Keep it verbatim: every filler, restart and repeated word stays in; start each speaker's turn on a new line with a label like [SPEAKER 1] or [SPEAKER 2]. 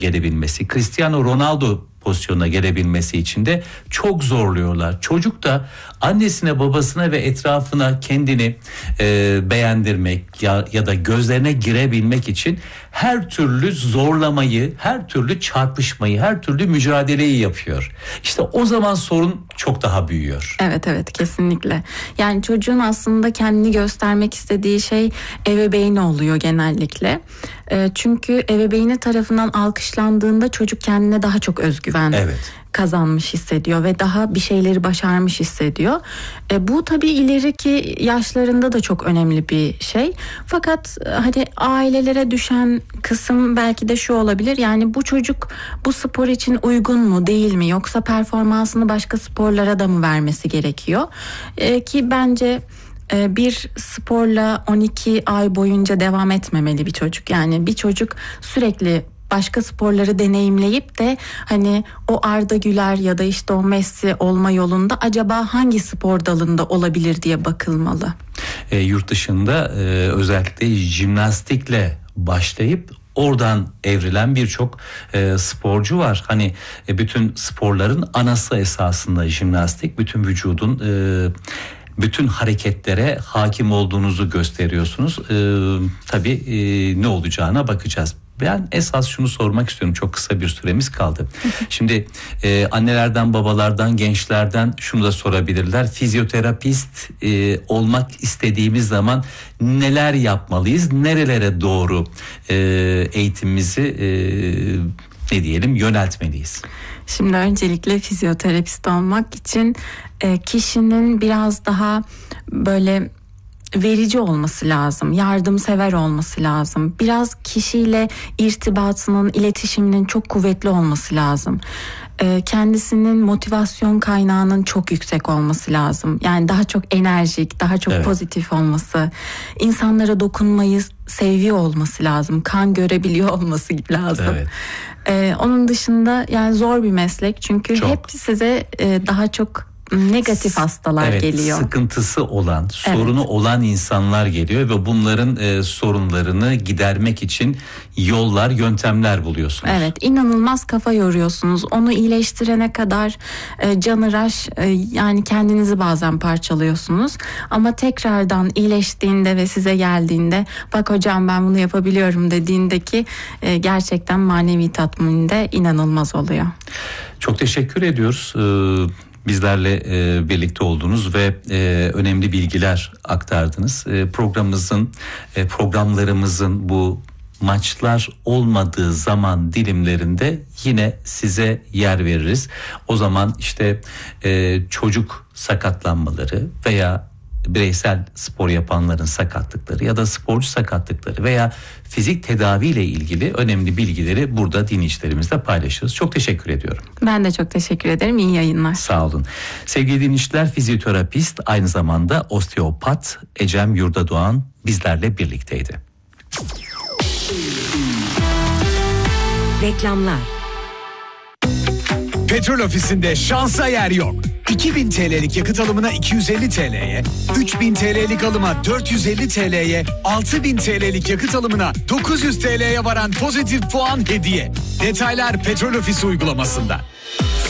[SPEAKER 1] gelebilmesi, Cristiano Ronaldo pozisyonuna gelebilmesi için de çok zorluyorlar. Çocuk da annesine, babasına ve etrafına kendini e, beğendirmek ya, ya da gözlerine girebilmek için her türlü zorlamayı, her türlü çarpışmayı, her türlü mücadeleyi yapıyor. İşte o zaman sorun çok daha büyüyor.
[SPEAKER 2] Evet evet, kesinlikle. Yani çocuğun aslında kendini göstermek istediği şey ebeveyni oluyor genellikle. E, çünkü ebeveyni tarafından alkışlandığında çocuk kendine daha çok özgüven
[SPEAKER 1] evet.
[SPEAKER 2] kazanmış hissediyor ve daha bir şeyleri başarmış hissediyor. E, bu tabii ileriki yaşlarında da çok önemli bir şey. Fakat hadi ailelere düşen kısım belki de şu olabilir. Yani bu çocuk bu spor için uygun mu, değil mi? Yoksa performansını başka sporlara da mı vermesi gerekiyor? E, ki bence bir sporla on iki ay boyunca devam etmemeli bir çocuk. Yani bir çocuk sürekli başka sporları deneyimleyip de hani o Arda Güler ya da işte o Messi olma yolunda acaba hangi spor dalında olabilir diye bakılmalı.
[SPEAKER 1] E, yurt dışında e, özellikle jimnastikle başlayıp oradan evrilen birçok e, sporcu var. Hani e, bütün sporların anası esasında jimnastik. Bütün vücudun e, bütün hareketlere hakim olduğunuzu gösteriyorsunuz. E, tabii e, ne olacağına bakacağız. Ben esas şunu sormak istiyorum, çok kısa bir süremiz kaldı. Şimdi e, annelerden, babalardan, gençlerden şunu da sorabilirler. Fizyoterapist e, olmak istediğimiz zaman neler yapmalıyız? Nerelere doğru e, eğitimimizi e, ne diyelim yöneltmeliyiz?
[SPEAKER 2] Şimdi öncelikle fizyoterapist olmak için e, kişinin biraz daha böyle verici olması lazım, yardımsever olması lazım. Biraz kişiyle irtibatının, iletişiminin çok kuvvetli olması lazım. Ee, kendisinin motivasyon kaynağının çok yüksek olması lazım. Yani daha çok enerjik, daha çok evet. pozitif olması, insanlara dokunmayı seviyor olması lazım, kan görebiliyor olması lazım. Evet. Ee, onun dışında yani zor bir meslek çünkü çok. hep size e, daha çok negatif hastalar
[SPEAKER 1] evet,
[SPEAKER 2] geliyor.
[SPEAKER 1] Sıkıntısı olan, sorunu evet. olan insanlar geliyor ve bunların e, sorunlarını gidermek için yollar, yöntemler buluyorsunuz.
[SPEAKER 2] Evet, inanılmaz kafa yoruyorsunuz. Onu iyileştirene kadar e, canıraş e, yani kendinizi bazen parçalıyorsunuz. Ama tekrardan iyileştiğinde ve size geldiğinde bak hocam ben bunu yapabiliyorum dediğindeki e, gerçekten manevi tatmin de inanılmaz oluyor.
[SPEAKER 1] Çok teşekkür ediyoruz. Ee, Bizlerle e, birlikte oldunuz ve e, önemli bilgiler aktardınız. E, programımızın, e, programlarımızın bu maçlar olmadığı zaman dilimlerinde yine size yer veririz. O zaman işte e, çocuk sakatlanmaları veya bireysel spor yapanların sakatlıkları ya da sporcu sakatlıkları veya fizik tedaviyle ilgili önemli bilgileri burada dinleyicilerimizle paylaşırız. Çok teşekkür ediyorum.
[SPEAKER 2] Ben de çok teşekkür ederim. İyi yayınlar.
[SPEAKER 1] Sağ olun. Sevgili dinleyiciler, fizyoterapist aynı zamanda osteopat Ecem Yurdadoğan bizlerle birlikteydi.
[SPEAKER 3] Reklamlar.
[SPEAKER 4] Petrol Ofisi'nde şansa yer yok. iki bin T L'lik yakıt alımına iki yüz elli T L'ye, üç bin T L'lik alıma dört yüz elli T L'ye, altı bin T L'lik yakıt alımına dokuz yüz T L'ye varan pozitif puan hediye. Detaylar Petrol Ofisi uygulamasında.